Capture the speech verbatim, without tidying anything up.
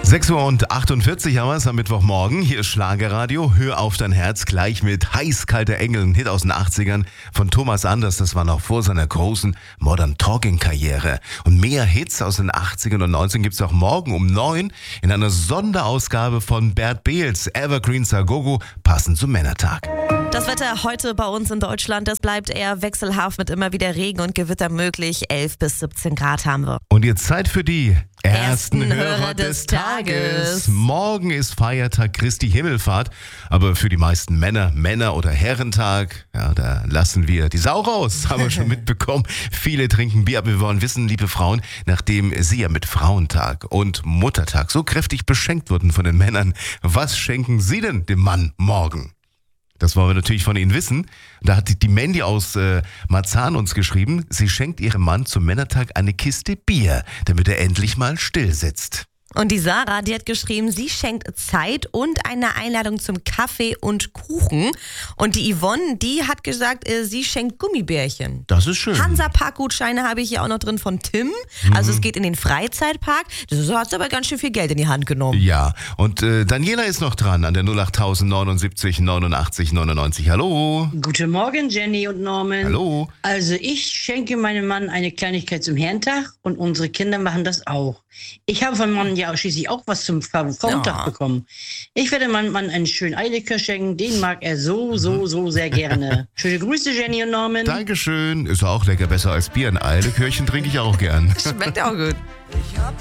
sechs Uhr und achtundvierzig haben wir es am Mittwochmorgen. Hier ist Schlagerradio. Hör auf dein Herz gleich mit Heißkalter Engel, ein Hit aus den achtzigern von Thomas Anders. Das war noch vor seiner großen Modern Talking Karriere. Und mehr Hits aus den achtzigern und neunzigern gibt es auch morgen um neun in einer Sonderausgabe von Bert Beels Evergreen Sagogo, passend zum Männertag. Das Wetter heute bei uns in Deutschland, das bleibt eher wechselhaft mit immer wieder Regen und Gewitter möglich. elf bis siebzehn Grad haben wir. Und jetzt Zeit für die ersten, Ersten Hörer, Hörer des des Tages. Tages. Morgen ist Feiertag Christi Himmelfahrt, aber für die meisten Männer, Männer- oder Herrentag, ja, da lassen wir die Sau raus, haben wir schon mitbekommen. Viele trinken Bier, aber wir wollen wissen, liebe Frauen, nachdem Sie ja mit Frauentag und Muttertag so kräftig beschenkt wurden von den Männern, was schenken Sie denn dem Mann morgen? Das wollen wir natürlich von Ihnen wissen. Da hat die Mandy aus äh, Marzahn uns geschrieben, sie schenkt ihrem Mann zum Männertag eine Kiste Bier, damit er endlich mal still sitzt. Und die Sarah, die hat geschrieben, sie schenkt Zeit und eine Einladung zum Kaffee und Kuchen. Und die Yvonne, die hat gesagt, äh, sie schenkt Gummibärchen. Das ist schön. Hansa-Park-Gutscheine habe ich hier auch noch drin von Tim. Also es geht in den Freizeitpark. Du hast aber ganz schön viel Geld in die Hand genommen. Ja, und äh, Daniela ist noch dran an der null acht neunundsiebzig neunundachtzig neunundneunzig. Hallo. Guten Morgen, Jenny und Norman. Hallo. Also ich schenke meinem Mann eine Kleinigkeit zum Herrentag und unsere Kinder machen das auch. Ich habe von meinem Mann ja schließlich auch was zum Frauentag Ja. bekommen. Ich werde meinem Mann einen schönen Eierlikör schenken, den mag er so, so, so sehr gerne. Schöne Grüße, Jenny und Norman. Dankeschön. Ist auch lecker, besser als Bier. Ein Eierlikörchen trinke ich auch gern. Schmeckt auch gut. Ich hab